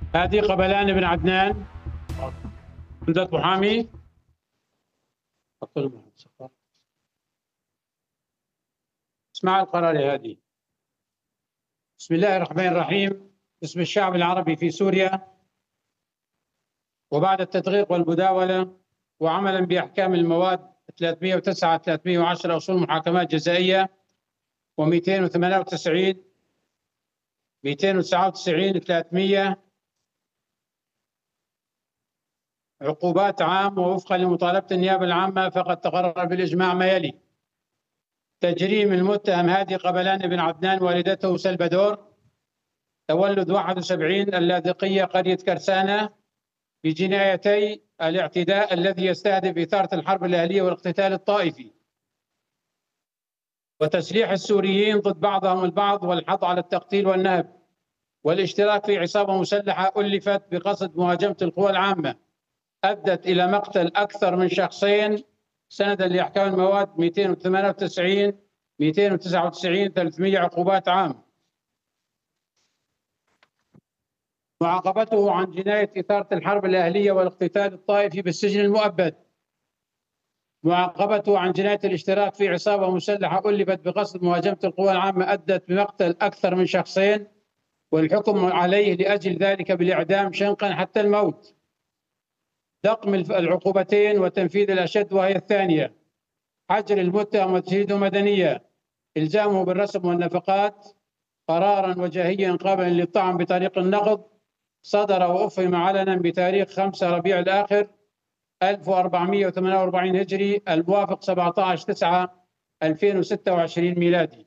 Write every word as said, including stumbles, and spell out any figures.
هادي قبلان بن عدنان عندك محامي؟ اسمع القرار يا هادي. بسم الله الرحمن الرحيم. باسم الشعب العربي في سوريا، وبعد التدقيق والمداولة، وعملا بأحكام المواد ثلاثمئة وتسعة ثلاثمئة وعشرة أصول محاكمات جزائية ومئتين وثمانية وتسعين مئتين وتسعة وتسعين ثلاثمئة عقوبات عام، ووفقا لمطالبة النيابة العامة فقد تقرر بالإجماع ما يلي: تجريم المتهم هادي قبلان بن عدنان والدته سلبادور، تولد واحد وسبعين، اللاذقية، قرية كرسانة، بجنايتي الاعتداء الذي يستهدف إثارة الحرب الأهلية والاقتتال الطائفي وتسليح السوريين ضد بعضهم البعض والحض على التقتيل والنهب، والاشتراك في عصابة مسلحة ألفت بقصد مهاجمة القوى العامة أدت إلى مقتل أكثر من شخصين سندا لأحكام المواد مئتين وثمانية وتسعين مئتين وتسعة وتسعين ثلاثمئة عقوبات عام. معاقبته عن جناية إثارة الحرب الأهلية والاقتتال الطائفي بالسجن المؤبد. معاقبته عن جناية الاشتراك في عصابة مسلحة ألفت بقصد مهاجمة القوى العامة أدت بمقتل أكثر من شخصين، والحكم عليه لأجل ذلك بالإعدام شنقا حتى الموت. دقم العقوبتين وتنفيذ الأشد، وهي الثانية: حجر المتهم وتجهيزه مدنية، إلزامه بالرسم والنفقات قرارا وجاهيا قابلا للطعن بطريق النقض، صدر وأفهم علنا بتاريخ خمسة ربيع الآخر ألف وأربعمئة وثمانية وأربعين هجري، الموافق سبعة عشر تسعة ألفين وستة وعشرين ميلادي.